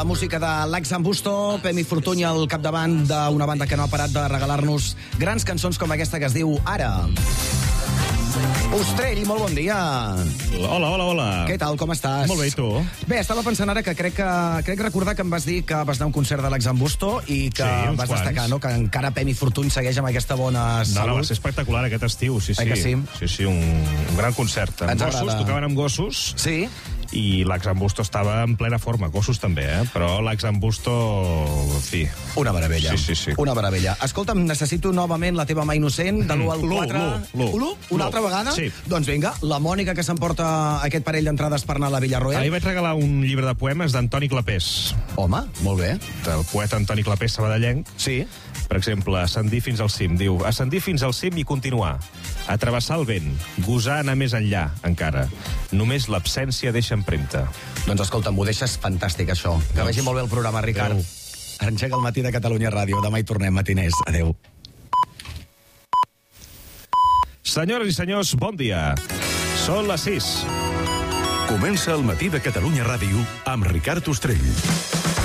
La música de l'Axambusto, Pemi Fortuny al capdavant d'una banda que no ha parat de regalar-nos grans cançons com aquesta que es diu Ara. Ostrell, molt bon dia. Hola. Què tal, com estàs? Molt bé, i tu? Bé, estava pensant ara que crec recordar que em vas dir que vas anar a un concert de l'Axambusto i que Sí, uns vas quants. destacar, no?, que encara Pemi Fortuny segueix amb aquesta bona salut. Va ser espectacular aquest estiu, sí. Que sí? Sí, un gran concert. Amb Ens gossos, agrada. tocaven amb gossos, Sí? i l'Axambusto estava en plena forma. Gossos també, però l'Axambusto, en fi... Una meravella. Sí. Una meravella. Escolta'm, necessito novament la teva mà innocent, de l'1 al 4. L'1. Una altra vegada? Sí. Doncs vinga, la Mònica que s'emporta aquest parell d'entrades per anar a la Villarroel. Ahir vaig regalar un llibre de poemes d'Antoni Clapés, Home, molt bé. del poeta Antoni Clapés sabadellenc. Sí. Per exemple, ascendir fins al cim. Diu, ascendir fins al cim i continuar. A travessar el vent. Gosar anar més enllà, encara. Només l'absència deixa empremta. Doncs escolta'm, ho deixes fantàstic, això. Que vagi molt bé el programa, Ricard. Adéu. Engega el matí de Catalunya Ràdio. Demà hi tornem, matiners. Adéu. Senyores i senyors, bon dia. Són les 6. Comença el matí de Catalunya Ràdio amb Ricard Ostrell.